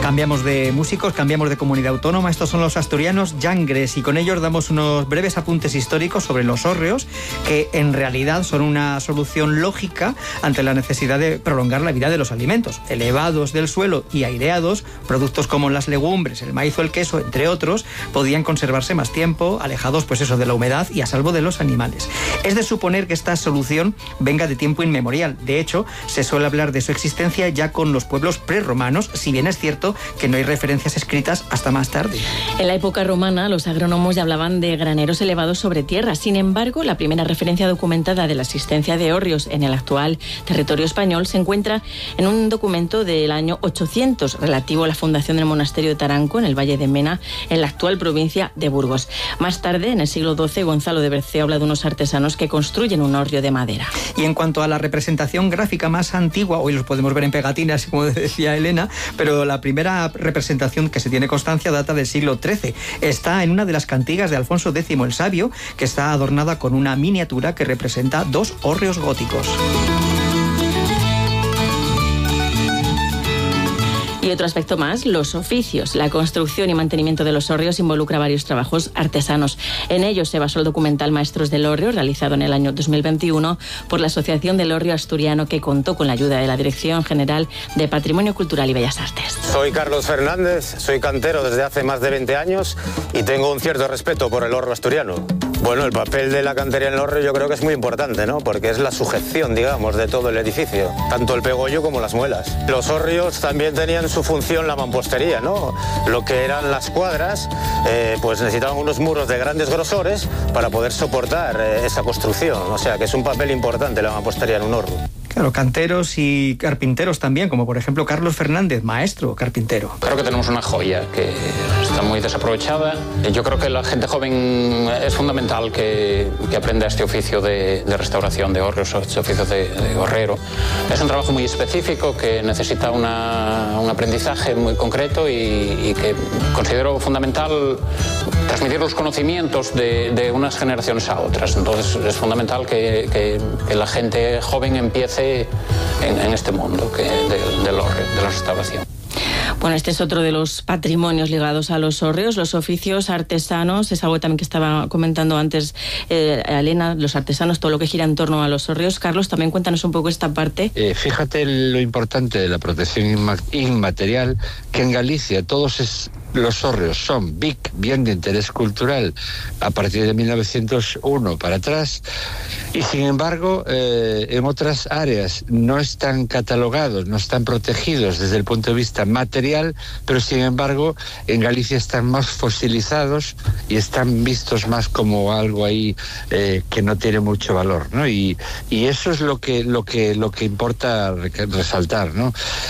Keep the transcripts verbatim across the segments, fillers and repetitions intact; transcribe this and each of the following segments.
Cambiamos de músicos, cambiamos de comunidad autónoma. Estos son los asturianos Llangres y con ellos damos unos breves apuntes históricos sobre los hórreos, que en realidad son una solución lógica ante la necesidad de prolongar la vida de los alimentos. Elevados del suelo y aireados, productos como las legumbres, el maíz o el queso, entre otros, podían conservarse más tiempo, alejados pues eso de la humedad y a salvo de los animales. Es de suponer que esta solución venga de tiempo inmemorial. De hecho, se suele hablar de su existencia ya con los pueblos prerromanos, si bien es cierto que no hay referencias escritas hasta más tarde. En la época romana, los agrónomos ya hablaban de graneros elevados sobre tierra. Sin embargo, la primera referencia documentada de la existencia de hórreos en el actual territorio español se encuentra en un documento del año ochocientos relativo a la fundación del monasterio de Taranco en el Valle de Mena, en la actual provincia de Burgos. Más tarde, en el siglo doce, Gonzalo de Berceo habla de unos artesanos que construyen un hórreo de madera. Y en cuanto a la representación gráfica más antigua, hoy los podemos ver en pegatinas, como decía Elena, pero la primera representación que se tiene constancia data del siglo trece. Está en una de las cantigas de Alfonso décimo el Sabio, que está adornada con una miniatura que representa dos hórreos góticos. Y otro aspecto más, los oficios. La construcción y mantenimiento de los hórreos involucra varios trabajos artesanos. En ellos se basó el documental Maestros del Hórreo, realizado en el año dos mil veintiuno por la Asociación del Hórreo Asturiano, que contó con la ayuda de la Dirección General de Patrimonio Cultural y Bellas Artes. Soy Carlos Fernández, soy cantero desde hace más de veinte años y tengo un cierto respeto por el hórreo asturiano. Bueno, el papel de la cantería en el hórreo yo creo que es muy importante, ¿no? Porque es la sujeción, digamos, de todo el edificio, tanto el pegollo como las muelas. Los hórreos también tenían su función la mampostería, ¿no? Lo que eran las cuadras, eh, pues necesitaban unos muros de grandes grosores para poder soportar eh, esa construcción. O sea, que es un papel importante la mampostería en un hórreo. Claro, canteros y carpinteros también, como por ejemplo Carlos Fernández, maestro carpintero. Creo que tenemos una joya que está muy desaprovechada. Yo creo que la gente joven es fundamental que, que aprenda este oficio de, de restauración de hórreos, este oficio de, de horrero. Es un trabajo muy específico que necesita una, un aprendizaje muy concreto y, y que considero fundamental transmitir los conocimientos de, de unas generaciones a otras. Entonces es fundamental que, que, que la gente joven empiece En, en este mundo que de, del hórreo, de la restauración. Bueno, este es otro de los patrimonios ligados a los hórreos, los oficios artesanos. Es algo también que estaba comentando antes eh, Elena, los artesanos, todo lo que gira en torno a los hórreos. Carlos, también cuéntanos un poco esta parte. Eh, fíjate lo importante de la protección inma- inmaterial, que en Galicia todos es... Los hórreos son B I C, bien de interés cultural, a partir de mil novecientos uno para atrás, y sin embargo, eh, en otras áreas no están catalogados, no están protegidos desde el punto de vista material, pero sin embargo, en Galicia están más fosilizados y están vistos más como algo ahí eh, que no tiene mucho valor, ¿no? Y, y eso es lo que, lo que, lo que importa resaltar, ¿no?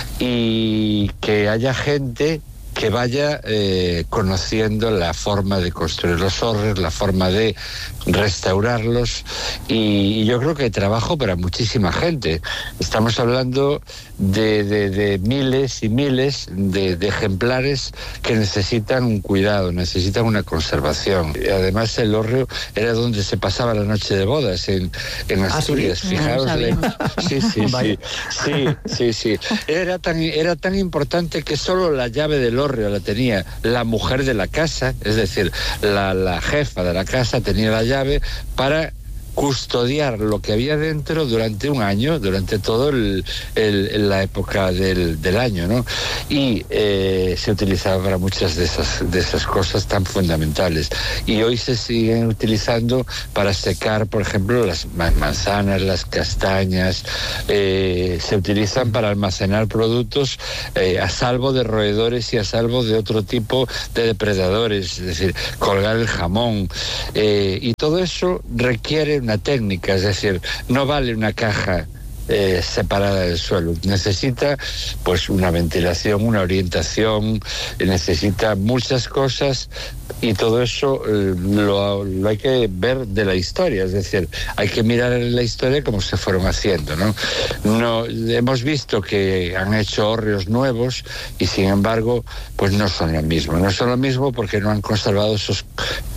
Y que haya gente que vaya eh, conociendo la forma de construir los hórreos, la forma de restaurarlos, y, y yo creo que hay trabajo para muchísima gente. Estamos hablando de, de, de miles y miles de, de ejemplares que necesitan un cuidado, necesitan una conservación. Y además el hórreo era donde se pasaba la noche de bodas en, en Asturias. ¿Ah, sí? Fijaos, no, le... sí, sí, sí, sí, sí, sí. Era tan, era tan importante que solo la llave del hórreo la tenía la mujer de la casa, es decir, la, la jefa de la casa tenía la llave para custodiar lo que había dentro durante un año, durante todo el, el, la época del, del año, ¿no? Y eh, se utilizaba para muchas de esas, de esas cosas tan fundamentales. Y hoy se siguen utilizando para secar, por ejemplo, las manzanas, las castañas, eh, se utilizan para almacenar productos eh, a salvo de roedores y a salvo de otro tipo de depredadores, es decir, colgar el jamón. Eh, y todo eso requiere una técnica, es decir, no vale una caja eh, separada del suelo, necesita pues una ventilación, una orientación, necesita muchas cosas, y todo eso eh, lo, lo hay que ver de la historia, es decir, hay que mirar la historia como se fueron haciendo, ¿no? No, hemos visto que han hecho hórreos nuevos y sin embargo pues no son lo mismo, no son lo mismo porque no han conservado esos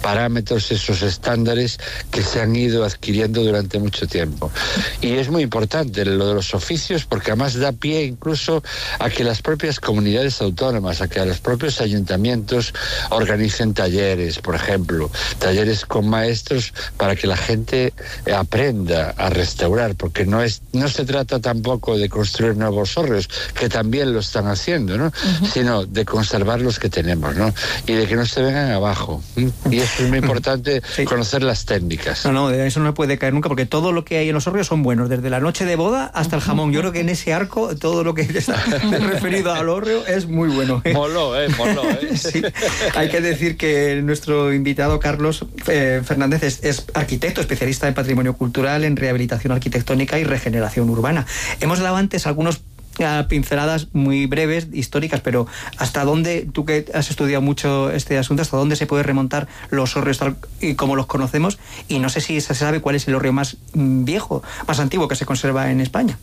parámetros, esos estándares que se han ido adquiriendo durante mucho tiempo. Y es muy importante lo de los oficios, porque además da pie incluso a que las propias comunidades autónomas, a que a los propios ayuntamientos organicen talleres, por ejemplo, talleres con maestros para que la gente aprenda a restaurar, porque no es no se trata tampoco de construir nuevos hórreos, que también lo están haciendo, ¿no? Uh-huh. Sino de conservar los que tenemos, ¿no? Y de que no se vengan abajo. Y eso es muy importante, sí. Conocer las técnicas. No, no, de eso no puede caer nunca, porque todo lo que hay en los hórreos son buenos, desde la noche de boda hasta el jamón. Yo creo que en ese arco todo lo que está referido al hórreo es muy bueno, ¿eh? Moló, ¿eh? Moló, ¿eh? Sí. Hay que decir que nuestro invitado Carlos eh, Fernández es, es arquitecto, especialista en patrimonio cultural, en rehabilitación arquitectónica y regeneración urbana. Hemos dado antes algunos pinceladas muy breves, históricas, pero ¿hasta dónde, tú que has estudiado mucho este asunto, hasta dónde se puede remontar los hórreos tal y como los conocemos? Y no sé si se sabe cuál es el hórreo más viejo, más antiguo que se conserva en España.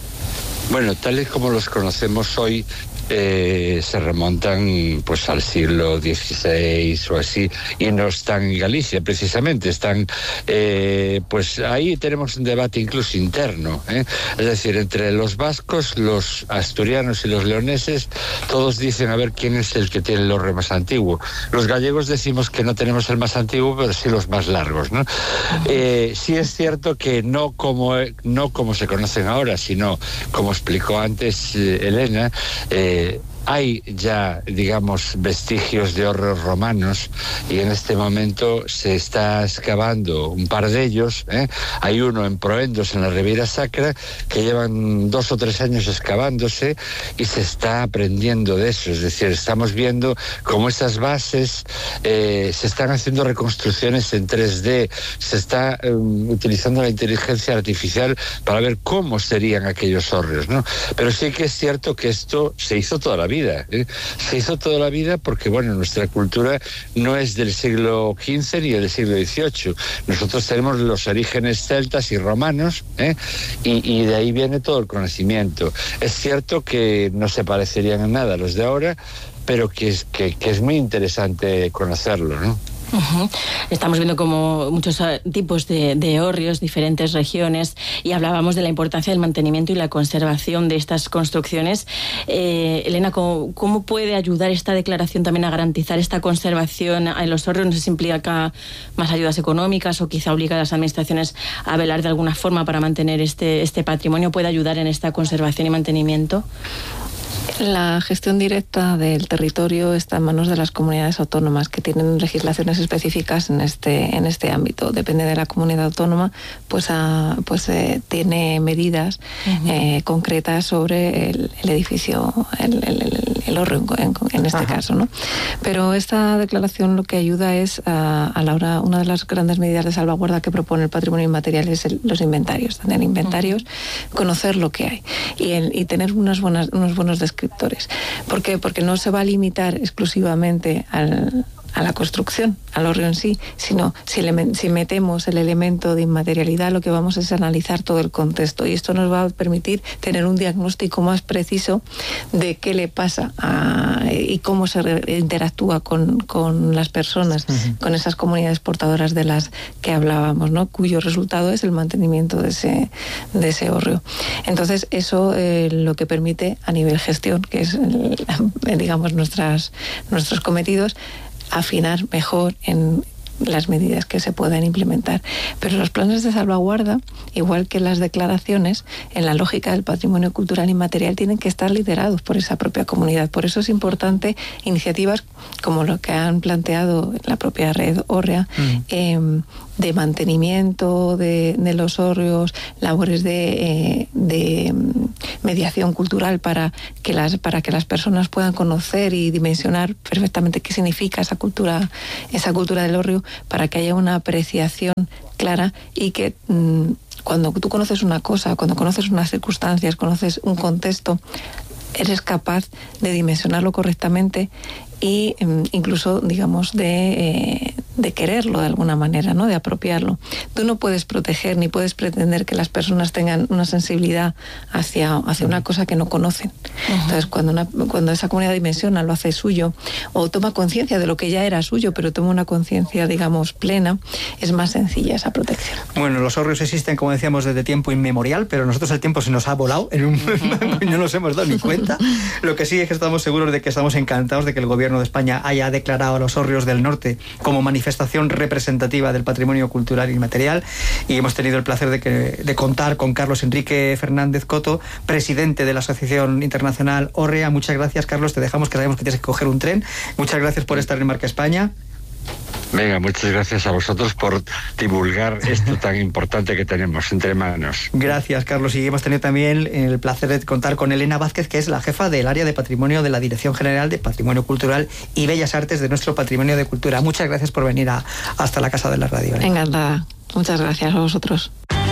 Bueno, tal y como los conocemos hoy, eh, se remontan pues al siglo dieciséis o así, y no están en Galicia precisamente, están eh, pues ahí tenemos un debate incluso interno, ¿eh? Es decir, entre los vascos, los asturianos y los leoneses, todos dicen a ver quién es el que tiene el hórreo más antiguo. Los gallegos decimos que no tenemos el más antiguo, pero sí los más largos, ¿no? Eh, sí es cierto que no como, no como se conocen ahora, sino como explicó antes eh, Elena, eh, hay ya, digamos, vestigios de hórreos romanos, y en este momento se está excavando un par de ellos, ¿eh? Hay uno en Proendos, en la Ribeira Sacra, que llevan dos o tres años excavándose y se está aprendiendo de eso. Es decir, estamos viendo cómo esas bases eh, se están haciendo reconstrucciones en tres D, se está eh, utilizando la inteligencia artificial para ver cómo serían aquellos hórreos, ¿no? Pero sí que es cierto que esto se hizo toda la vida. Vida, ¿eh? Se hizo toda la vida porque, bueno, nuestra cultura no es del siglo quince ni del siglo dieciocho. Nosotros tenemos los orígenes celtas y romanos, ¿eh? y, y de ahí viene todo el conocimiento. Es cierto que no se parecerían en nada a los de ahora, pero que es, que, que es muy interesante conocerlo, ¿no? Uh-huh. Estamos viendo como muchos tipos de, de hórreos, diferentes regiones, y hablábamos de la importancia del mantenimiento y la conservación de estas construcciones. Eh, Elena, ¿cómo, ¿cómo puede ayudar esta declaración también a garantizar esta conservación en los hórreos? No sé si implica más ayudas económicas o quizá obliga a las administraciones a velar de alguna forma para mantener este, este patrimonio. ¿Puede ayudar en esta conservación y mantenimiento? La gestión directa del territorio está en manos de las comunidades autónomas, que tienen legislaciones específicas en este en este ámbito. Depende de la comunidad autónoma, pues a, pues eh, tiene medidas uh-huh. eh, concretas sobre el, el edificio, el, el, el, el hórreo en, en este Ajá. caso, ¿no? Pero esta declaración lo que ayuda es a, a la hora, una de las grandes medidas de salvaguarda que propone el patrimonio inmaterial es el, los inventarios, tener inventarios, uh-huh. conocer lo que hay y, el, y tener unas buenas, unos buenos descriptores. ¿Por qué? Porque no se va a limitar exclusivamente al, a la construcción, al hórreo en sí, sino si, le, si metemos el elemento de inmaterialidad, lo que vamos es analizar todo el contexto, y esto nos va a permitir tener un diagnóstico más preciso de qué le pasa a, y cómo se re, interactúa con, con las personas, uh-huh. con esas comunidades portadoras de las que hablábamos, ¿no? Cuyo resultado es el mantenimiento de ese, de ese hórreo. Entonces, eso eh, lo que permite a nivel gestión, que es, digamos, nuestras, nuestros cometidos, afinar mejor en las medidas que se puedan implementar. Pero los planes de salvaguarda, igual que las declaraciones, en la lógica del patrimonio cultural inmaterial, tienen que estar liderados por esa propia comunidad. Por eso es importante iniciativas como lo que han planteado la propia red Hórrea, mm. eh, de mantenimiento de, de los hórreos, labores de, eh, de mediación cultural para que las para que las personas puedan conocer y dimensionar perfectamente qué significa esa cultura, esa cultura del hórreo, para que haya una apreciación clara y que mmm, cuando tú conoces una cosa, cuando conoces unas circunstancias, conoces un contexto, eres capaz de dimensionarlo correctamente y eh, incluso, digamos, de, eh, de quererlo de alguna manera, ¿no? De apropiarlo. Tú no puedes proteger ni puedes pretender que las personas tengan una sensibilidad hacia, hacia una cosa que no conocen. Uh-huh. Entonces, cuando, una, cuando esa comunidad dimensiona, lo hace suyo, o toma conciencia de lo que ya era suyo, pero toma una conciencia, digamos, plena, es más sencilla esa protección. Bueno, los hórreos existen, como decíamos, desde tiempo inmemorial, pero nosotros el tiempo se nos ha volado en un y no nos hemos dado ni cuenta. Lo que sí es que estamos seguros de que estamos encantados de que el gobierno de España haya declarado a los hórreos del norte como manifestación representativa del patrimonio cultural inmaterial, y hemos tenido el placer de, que, de contar con Carlos Enrique Fernández Coto, presidente de la Asociación Internacional Hórrea. Muchas gracias, Carlos, te dejamos, que sabemos que tienes que coger un tren. Muchas gracias por estar en Marca España. Venga, muchas gracias a vosotros por divulgar esto tan importante que tenemos entre manos. Gracias, Carlos. Y hemos tenido también el placer de contar con Elena Vázquez, que es la jefa del área de patrimonio de la Dirección General de Patrimonio Cultural y Bellas Artes de nuestro Patrimonio de Cultura. Muchas gracias por venir a, hasta la Casa de la Radio. Encantada. Muchas gracias a vosotros.